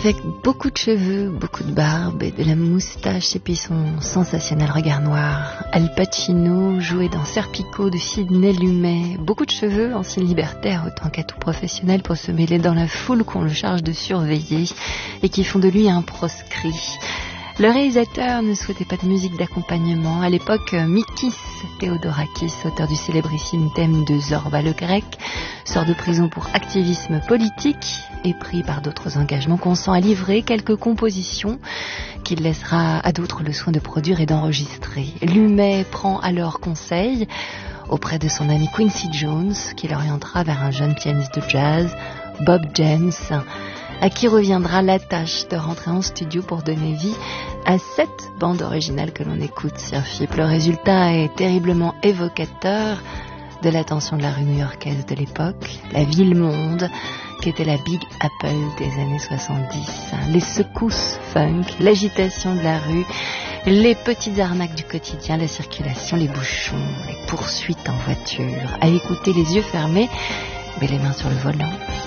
Avec beaucoup de cheveux, beaucoup de barbe et de la moustache et puis son sensationnel regard noir, Al Pacino jouait dans Serpico de Sidney Lumet. Beaucoup de cheveux, ancien libertaire autant qu'atout professionnel pour se mêler dans la foule qu'on le charge de surveiller et qui font de lui un proscrit. Le réalisateur ne souhaitait pas de musique d'accompagnement. À l'époque, Mikis Theodorakis, auteur du célébrissime thème de Zorba le Grec, sort de prison pour activisme politique et pris par d'autres engagements, consent à livrer quelques compositions qu'il laissera à d'autres le soin de produire et d'enregistrer. Lumet prend alors conseil auprès de son ami Quincy Jones, qui l'orientera vers un jeune pianiste de jazz, Bob James, à qui reviendra la tâche de rentrer en studio pour donner vie à cette bande originale que l'on écoute sur FIP. Le résultat est terriblement évocateur de l'attention de la rue new-yorkaise de l'époque, la ville-monde qui était la Big Apple des années 70. Les secousses funk, l'agitation de la rue, les petites arnaques du quotidien, la circulation, les bouchons, les poursuites en voiture. À écouter les yeux fermés, mais les mains sur le volant.